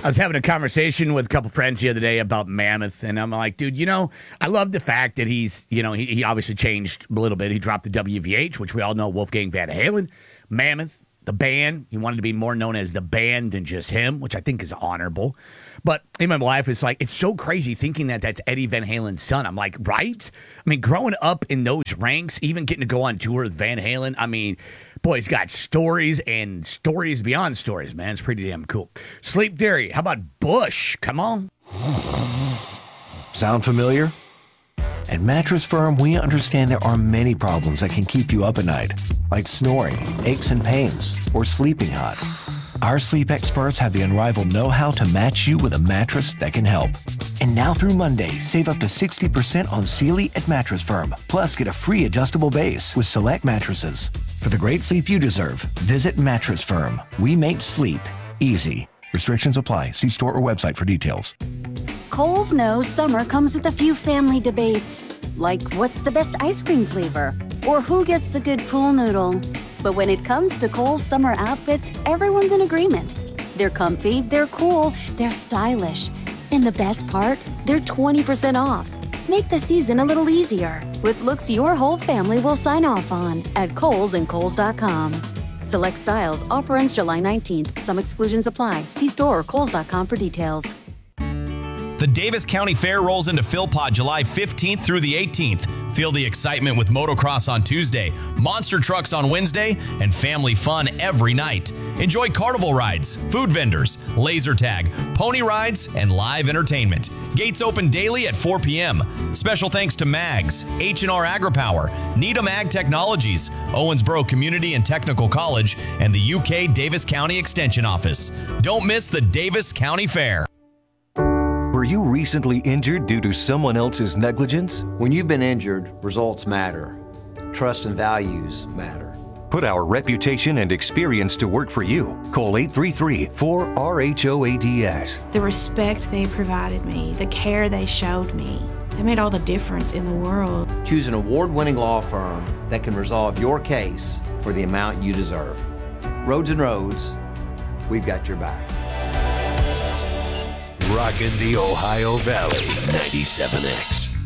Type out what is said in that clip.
I was having a conversation with a couple friends the other day about Mammoth, and I'm like, dude, I love the fact that he's, he obviously changed a little bit. He dropped the WVH, which we all know Wolfgang Van Halen. Mammoth, the band, he wanted to be more known as the band than just him, which I think is honorable. But in my life, it's like, it's so crazy thinking that that's Eddie Van Halen's son. I'm like, right? I mean, growing up in those ranks, even getting to go on tour with Van Halen, I mean, boy, he's got stories and stories beyond stories, man. It's pretty damn cool. Sleep Theory, how about Bush? Come on. Sound familiar? At Mattress Firm, we understand there are many problems that can keep you up at night, like snoring, aches and pains, or sleeping hot. Our sleep experts have the unrivaled know-how to match you with a mattress that can help. And now through Monday, save up to 60% on Sealy at Mattress Firm. Plus, get a free adjustable base with select mattresses. For the great sleep you deserve, visit Mattress Firm. We make sleep easy. Restrictions apply. See store or website for details. Kohl's knows summer comes with a few family debates, like what's the best ice cream flavor, or who gets the good pool noodle. But when it comes to Kohl's summer outfits, everyone's in agreement. They're comfy, they're cool, they're stylish. And the best part, they're 20% off. Make the season a little easier with looks your whole family will sign off on at Kohl's and Kohls.com. Select styles, offer ends July 19th. Some exclusions apply. See store or Kohls.com for details. The Davis County Fair rolls into Philpott July 15th through the 18th. Feel the excitement with motocross on Tuesday, monster trucks on Wednesday, and family fun every night. Enjoy carnival rides, food vendors, laser tag, pony rides, and live entertainment. Gates open daily at 4 p.m. Special thanks to Mags, H&R AgriPower, Needham Ag Technologies, Owensboro Community and Technical College, and the UK Davis County Extension Office. Don't miss the Davis County Fair. Were you recently injured due to someone else's negligence? When you've been injured, results matter. Trust and values matter. Put our reputation and experience to work for you. Call 833-4RHOADS. The respect they provided me, the care they showed me, it made all the difference in the world. Choose an award-winning law firm that can resolve your case for the amount you deserve. Rhodes and Rhodes, we've got your back. Rockin' the Ohio Valley, 97X.